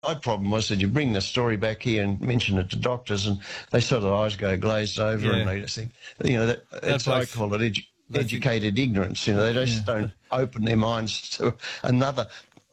my problem was that you bring the story back here and mention it to doctors, and they sort of eyes go glazed over, and they just think, I call it educated ignorance. They just don't open their minds to another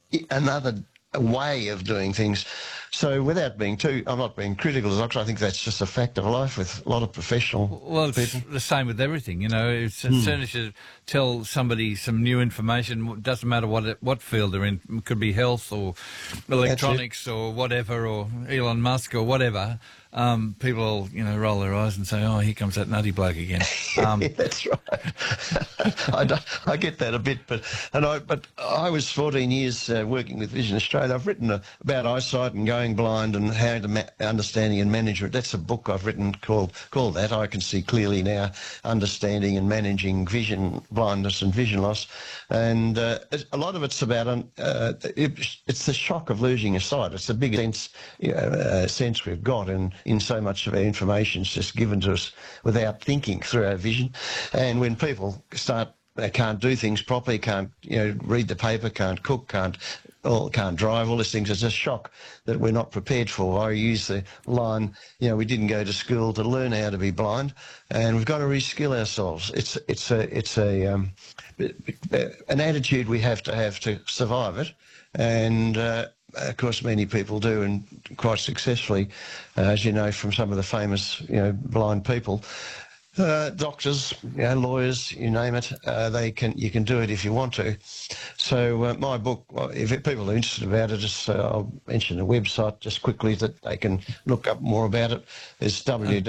way of doing things. So without being I'm not being critical of doctors. I think that's just a fact of life with a lot of professional people. It's the same with everything. As soon as you tell somebody some new information, it doesn't matter what field they're in. It could be health or electronics or whatever, or Elon Musk or whatever. People, roll their eyes and say, "Oh, here comes that nutty bloke again." That's right. I get that a bit, but I was 14 years working with Vision Australia. I've written about eyesight and going blind and how to understanding and management. That's a book I've written called that. I Can See Clearly Now: Understanding and Managing Vision Blindness and Vision Loss. And a lot of it's about it's the shock of losing your sight. It's the big sense we've got in so much of our information is just given to us without thinking through our vision. And when people they can't do things properly, can't read the paper, can't cook, can't drive, all these things, it's a shock that we're not prepared for. I use the line, we didn't go to school to learn how to be blind, and we've got to reskill ourselves. It's an attitude we have to survive it, and of course, many people do, and quite successfully, as you know from some of the famous, blind people. Doctors, lawyers, you name it, you can do it if you want to. So my book, if people are interested about it, I'll mention a website just quickly that they can look up more about it. It's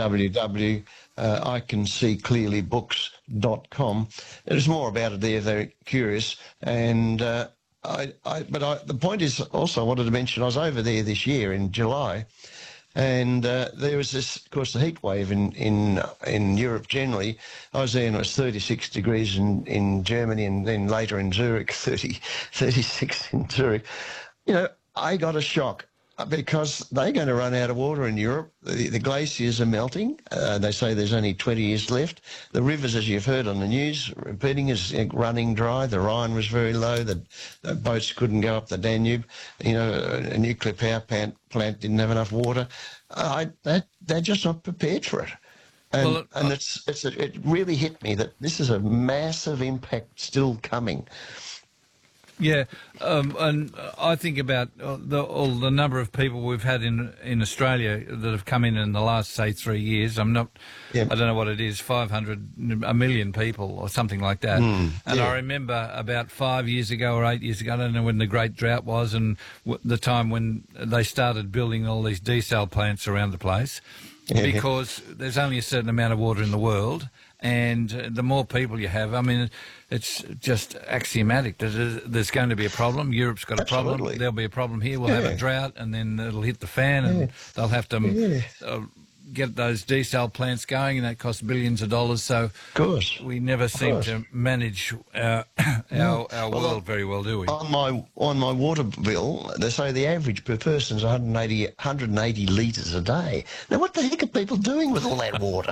www.icanseeclearlybooks.com. There's more about it there if they're curious. And the point is also, I wanted to mention, I was over there this year in July, and there was this, of course, the heat wave in Europe generally. I was there and it was 36 degrees in Germany, and then later in Zurich, 36 in Zurich. I got a shock because they're going to run out of water in Europe. The glaciers are melting. They say there's only 20 years left. The rivers, as you've heard on the news, repeating, is running dry. The Rhine was very low. The boats couldn't go up the Danube. A nuclear power plant didn't have enough water. They're just not prepared for it. And it really hit me that this is a massive impact still coming. Yeah, and I think about all the number of people we've had in Australia that have come in the last, say, 3 years. I don't know what it is, 1 million people or something like that. I remember about 5 years ago or 8 years ago, I don't know when the great drought was, and the time when they started building all these desal plants around the place, because there's only a certain amount of water in the world. And the more people you have, it's just axiomatic that there's going to be a problem. Europe's got a problem. There'll be a problem here. We'll have a drought, and then it'll hit the fan, and they'll have to get those desal plants going, and that costs billions of dollars. So of course, we never seem to manage our world very well, do we? On my water bill, they say the average per person is 180 litres a day. Now, what the heck are people doing with all that water?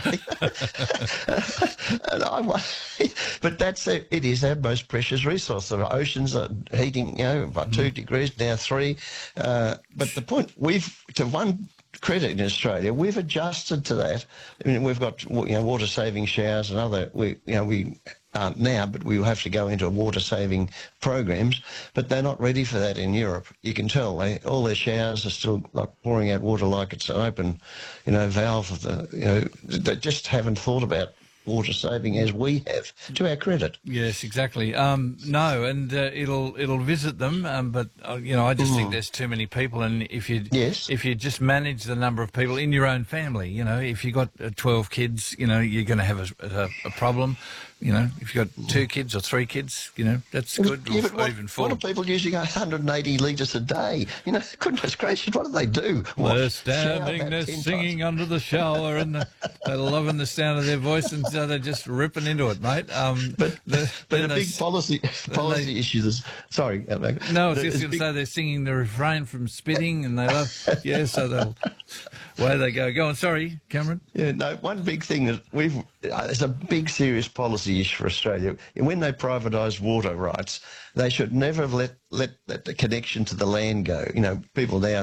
But it is our most precious resource. The oceans are heating, by 2 degrees, now 3. But the point, to one credit in Australia, we've adjusted to that. We've got water saving showers and other. We aren't now, but we will have to go into water saving programs. But they're not ready for that in Europe. You can tell all their showers are still like pouring out water like it's an open, valve of the. They just haven't thought about water saving as we have, to our credit. Yes, exactly. No, and it'll visit them, but I just think there's too many people, and if you just manage the number of people in your own family, if you got 12 kids, you're going to have a problem. If you've got 2 kids or 3 kids, that's good. Or even 4. What are people using 180 litres a day? Goodness gracious, what do they do? They're standing, they're singing under the shower, and they're loving the sound of their voice, and so they're just ripping into it, mate. But a big policy issue is... Sorry. No, I was just going to say they're singing the refrain from Spitting, and they love... so they'll... Away they go. Go on, sorry, Cameron. Yeah, no, one big thing that there's a big serious policy issue for Australia. When they privatise water rights, they should never have let the connection to the land go. People now